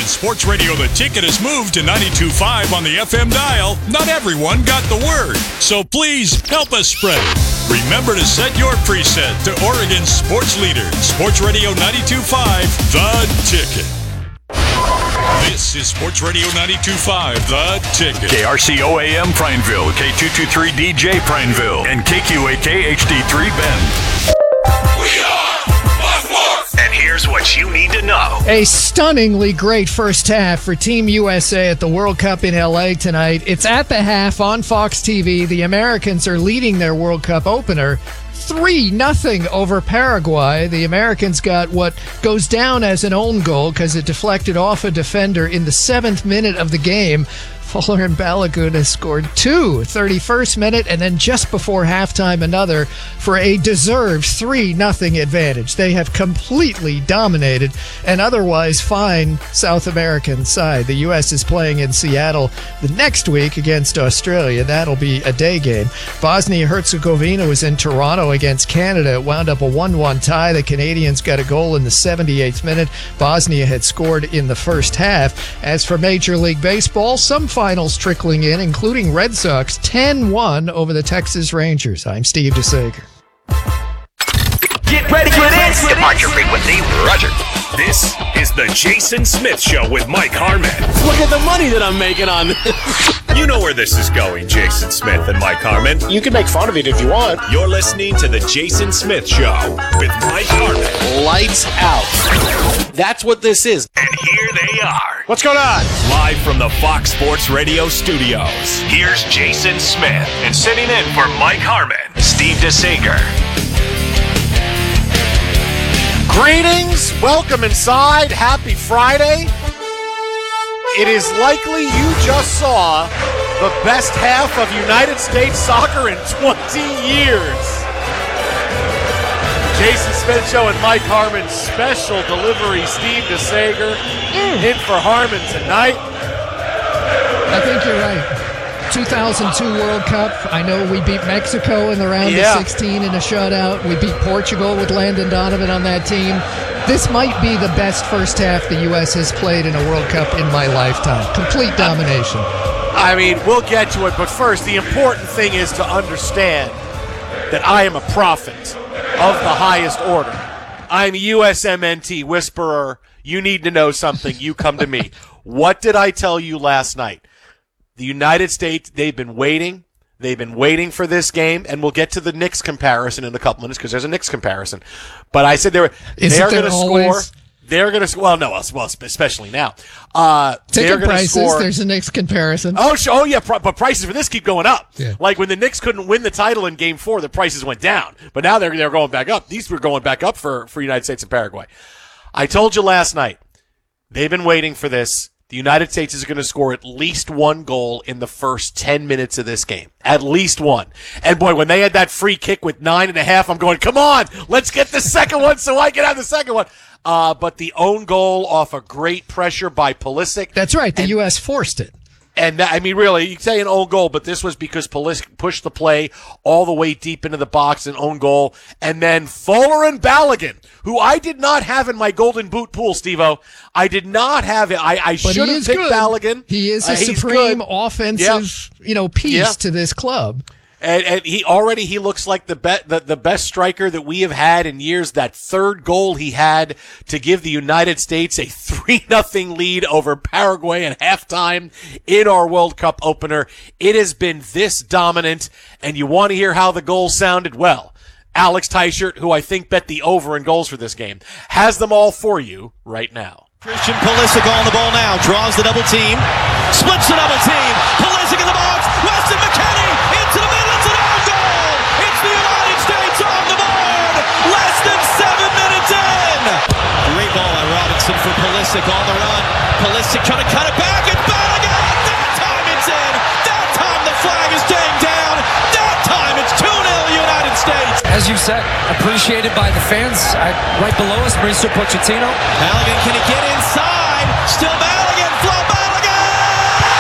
Since Sports Radio The Ticket has moved to 92.5 on the FM dial, not everyone got the word. So please help us spread it. Remember to set your preset to Oregon's sports leader, Sports Radio 92.5, The Ticket. This is Sports Radio 92.5, The Ticket. KRCO AM Prineville, K223DJ Prineville, and KQAK HD3 Bend. We are Buckmore. And here's what you need to know. A stunningly great first half for Team USA at the World Cup in LA tonight. It's at the half on Fox TV. The Americans are leading their World Cup opener 3-0 over Paraguay. The Americans got what goes down as an own goal because it deflected off a defender in the 7th minute of the game. Folarin Balogun has scored 2, 31st minute, and then just before halftime another for a deserved 3-0 advantage. They have completely dominated an otherwise fine South American side. The U.S. is playing in Seattle the next week against Australia. That'll be a day game. Bosnia-Herzegovina was in Toronto against Canada. It wound up a 1-1 tie. The Canadians got a goal in the 78th minute. Bosnia had scored in the first half. As for Major League Baseball, some finals trickling in, including Red Sox 10-1 over the Texas Rangers. I'm Steve DeSager. Get ready for this. Departure frequency, Roger. This is the Jason Smith Show with Mike Harmon. Look at the money that I'm making on this. You know where this is going, Jason Smith and Mike Harmon. You can make fun of it if you want. You're listening to the Jason Smith Show with Mike Harmon. Lights out. That's what this is. And here they are. What's going on? Live from the Fox Sports Radio studios. Here's Jason Smith. And sitting in for Mike Harmon, Steve DeSager. Greetings. Welcome inside. Happy Friday. It is likely you just saw the best half of United States soccer in 20 years. Jason Smith Show and Mike Harmon special delivery. Steve DeSager in for Harmon tonight. I think you're right. 2002 World Cup. I know we beat Mexico in the round of 16 in a shutout. We beat Portugal with Landon Donovan on that team. This might be the best first half the U.S. has played in a World Cup in my lifetime. Complete domination. I mean, we'll get to it, but first, the important thing is to understand that I am a prophet of the highest order. I'm USMNT whisperer. You need to know something. You come to me. What did I tell you last night? The United States, they've been waiting. They've been waiting for this game, and we'll get to the Knicks comparison in a couple minutes because there's a Knicks comparison. But I said they're going to score. They're going to well, especially now. Ticket prices. There's a Knicks comparison. Oh yeah, but prices for this keep going up. Yeah. Like when the Knicks couldn't win the title in Game 4, the prices went down. But now they're going back up. These were going back up for United States and Paraguay. I told you last night. They've been waiting for this. The United States is going to score at least one goal in the first 10 minutes of this game. At least one. And boy, when they had that free kick with 9.5, I'm going, come on, let's get the second one so I can have the second one. But the own goal off a great pressure by Pulisic. That's right. The U.S. forced it. And I mean, really, you can say an own goal, but this was because Pulisic pushed the play all the way deep into the box, an own goal. And then Folarin Balogun, who I did not have in my Golden Boot pool, Steve-O. I did not have it. I should have picked Balogun. He is a supreme offensive, piece to this club. And he looks like the best striker that we have had in years. That third goal he had to give the United States a 3-0 lead over Paraguay at halftime in our World Cup opener. It has been this dominant, and you want to hear how the goal sounded? Well, Alex Teichert, who I think bet the over in goals for this game, has them all for you right now. Christian Pulisic on the ball now, draws the double team, splits the double team, Pulisic in the box, Weston McKennie into the middle, it's an own goal! It's the United States on the board! Less than 7 minutes in! Great ball by Robinson for Pulisic on the run. Pulisic trying to cut it back, it's Balogun! That time it's in! That time the flag is staying down! That time it's 2-0 United States! As you said, appreciated by the fans. Right below us, Mauricio Pochettino. Balogun, can he get inside? Still back.